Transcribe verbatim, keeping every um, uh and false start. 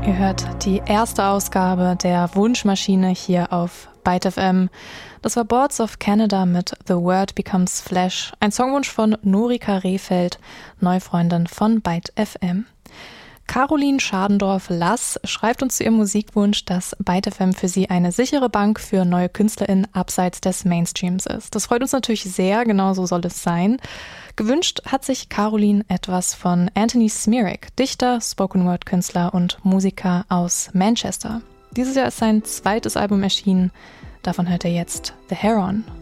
Ihr hört die erste Ausgabe der Wunschmaschine hier auf Byte F M. Das war Boards of Canada mit The Word Becomes Flesh, ein Songwunsch von Norika Rehfeld, Neufreundin von Byte F M. Caroline Schadendorf-Lass schreibt uns zu ihrem Musikwunsch, dass Byte F M für sie eine sichere Bank für neue KünstlerInnen abseits des Mainstreams ist. Das freut uns natürlich sehr, genau so soll es sein. Gewünscht hat sich Caroline etwas von Anthony Smirik, Dichter, Spoken-Word-Künstler und Musiker aus Manchester. Dieses Jahr ist sein zweites Album erschienen. Davon hört er jetzt The Heron.